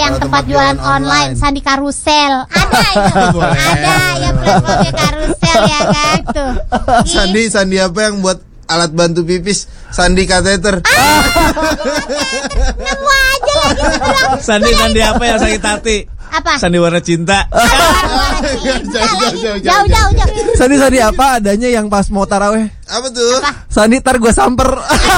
yang tempat jualan online, Sandi Karusel. Ada itu. Ada ya platformnya Karusel ya kan tuh. Sandi apa yang buat alat bantu pipis? Sandi kateter. Nemu aja lagi sebelah. Sandi apa yang sakit hati? Apa? Sandi warna cinta. Jauh. Sandi apa adanya yang pas mau taraweh? Apa tuh? Sandi tar gue samper.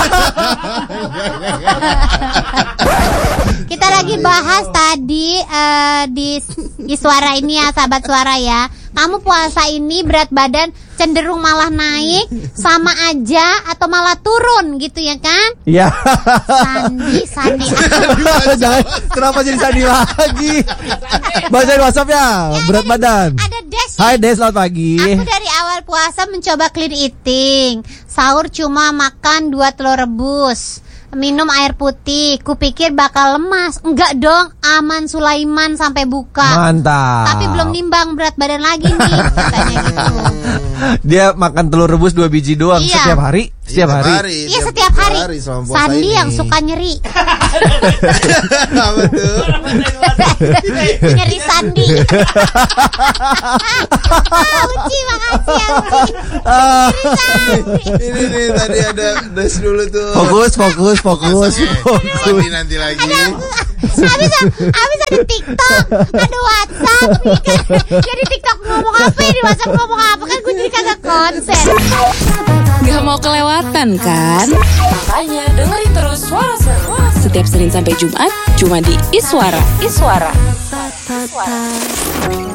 Kita lagi bahas tadi di suara ini ya, sahabat suara ya. Kamu puasa ini berat badan cenderung malah naik, sama aja atau malah turun gitu ya kan? Iya. Sandi. Jangan, kenapa jadi Sandi lagi? Bacain WhatsApp ya, berat badan. Ada Des. Hai Des, selamat pagi. Aku dari awal puasa mencoba clean eating. Sahur cuma makan 2 telur rebus, minum air putih. Kupikir bakal lemas. Enggak dong, aman Sulaiman sampai buka. Mantap. Tapi belum nimbang berat badan lagi nih, katanya gitu. Dia makan telur rebus 2 biji doang. Iya. Setiap hari. Iya, setiap hari. Sandi ini. yang suka nyeri. Apa tuh? Nyeri Sandi. Uci, makasih ya Uci. Ini nih tadi ada Des dulu tuh. Fokus. Sandi nanti lagi. Habis ada TikTok, ada WhatsApp. Jadi TikTok ngomong apa, di WhatsApp ngomong apa, kan gue jadi kagak konsen. Gak mau kelewatan kan? Makanya dengerin terus Suara Seru setiap Senin sampai Jumat cuma di Iswara.